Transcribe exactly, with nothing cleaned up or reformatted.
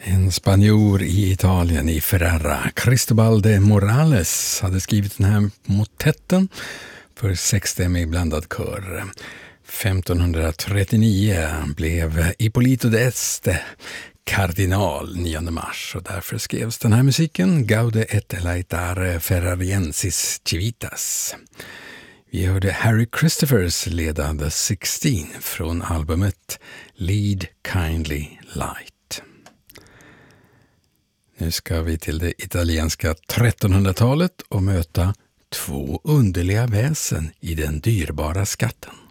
En spanjor i Italien, i Ferrara, Cristobal de Morales, hade skrivit den här motetten för sexstämmig blandad kör. femtonhundratrettionio blev Ippolito d'Este kardinal nionde mars, och därför skrevs den här musiken Gaude et laetare ferrariensis civitas. Vi hörde Harry Christophers leda The sexton från albumet Lead Kindly Light. Nu ska vi till det italienska trettonhundratalet och möta två underliga väsen i den dyrbara skatten.